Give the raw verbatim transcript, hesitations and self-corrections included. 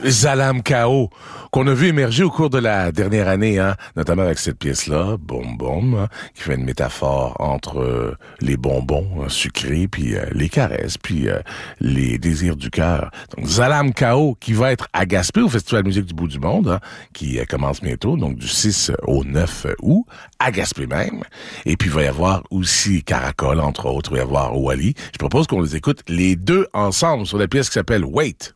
Zalam Kao, qu'on a vu émerger au cours de la dernière année, hein, notamment avec cette pièce-là, Boum Boum, hein, qui fait une métaphore entre euh, les bonbons euh, sucrés, puis euh, les caresses, puis euh, les désirs du cœur. Donc Zalam Kao, qui va être à Gaspé au Festival Musique du Bout du Monde, hein, qui euh, commence bientôt, donc du six au neuf août, à Gaspé même. Et puis il va y avoir aussi Caracol, entre autres, il va y avoir Wally. Je propose qu'on les écoute les deux ensemble sur la pièce qui s'appelle Wait.